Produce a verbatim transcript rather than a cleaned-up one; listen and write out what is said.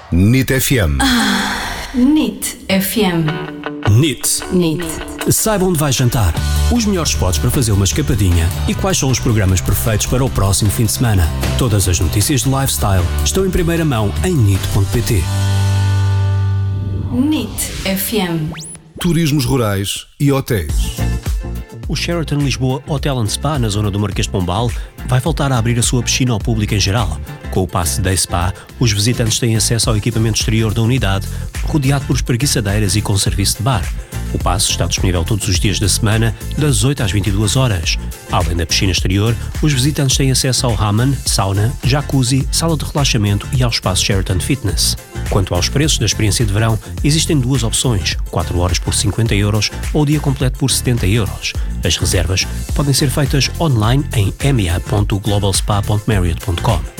N I T F M. N I T F M. N I T. N I T. Saiba onde vai jantar, os melhores spots para fazer uma escapadinha e quais são os programas perfeitos para o próximo fim de semana. Todas as notícias de lifestyle estão em primeira mão em N I T ponto P T. N I T F M. Turismos rurais e hotéis. O Sheraton Lisboa Hotel and Spa, na zona do Marquês de Pombal, vai voltar a abrir a sua piscina ao público em geral. Com o passe Day Spa, os visitantes têm acesso ao equipamento exterior da unidade, rodeado por espreguiçadeiras e com serviço de bar. O passe está disponível todos os dias da semana, das oito às vinte e duas horas. Além da piscina exterior, os visitantes têm acesso ao hammam, sauna, jacuzzi, sala de relaxamento e ao espaço Sheraton Fitness. Quanto aos preços da experiência de verão, existem duas opções, quatro horas por cinquenta euros ou o dia completo por setenta euros. As reservas podem ser feitas online em m a ponto global spa ponto marriott ponto com.